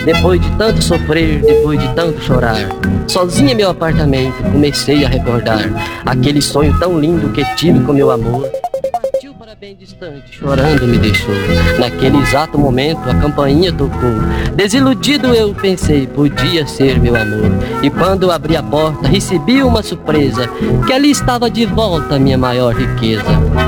Depois de tanto sofrer, depois de tanto chorar, sozinha em meu apartamento, comecei a recordar aquele sonho tão lindo que tive com meu amor. Partiu para bem distante, chorando me deixou. Naquele exato momento a campainha tocou. Desiludido eu pensei, podia ser meu amor. E quando eu abri a porta, recebi uma surpresa, que ali estava de volta a minha maior riqueza.